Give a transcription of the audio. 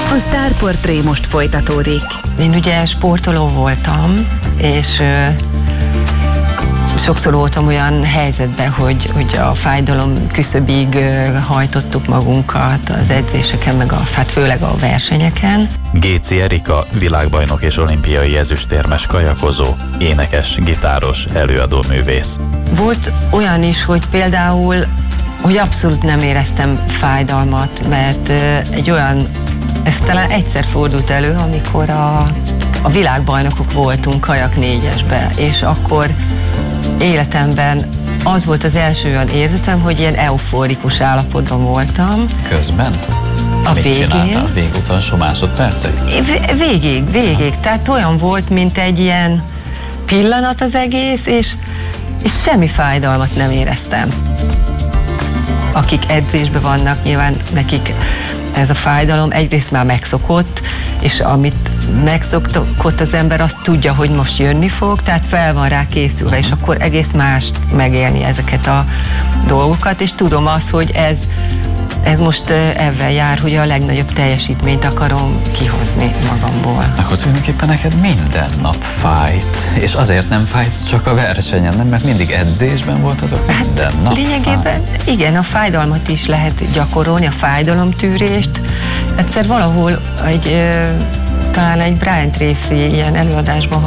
A Sztárportré most folytatódik. Én ugye sportoló voltam, és sokszor voltam olyan helyzetben, hogy a fájdalom küszöbig hajtottuk magunkat az edzéseken, meg főleg a versenyeken. Géczy Erika világbajnok és olimpiai ezüstérmes kajakozó, énekes, gitáros, előadóművész. Volt olyan is, hogy például, hogy abszolút nem éreztem fájdalmat, mert ez talán egyszer fordult elő, amikor a világbajnokok voltunk kajak 4-esbe, és akkor életemben az volt az első olyan érzetem, hogy ilyen euforikus állapotban voltam. Közben? Mit csináltál a végutolsó másodpercig? Végig. Tehát olyan volt, mint egy ilyen pillanat az egész, és semmi fájdalmat nem éreztem. Akik edzésben vannak, nyilván nekik ez a fájdalom egyrészt már megszokott, és amit megszokott az ember, azt tudja, hogy most jönni fog, tehát fel van rá készülve, és akkor egész mást megélni ezeket a dolgokat, és tudom azt, hogy ez most ebben jár, hogy a legnagyobb teljesítményt akarom kihozni magamból. Akkor tulajdonképpen neked minden nap fájt, és azért nem fájt csak a versenyen, nem? Mert mindig edzésben voltatok minden nap. Lényegében igen, a fájdalmat is lehet gyakorolni, a fájdalomtűrést. Egyszer valahol talán egy Brian Tracy ilyen előadásban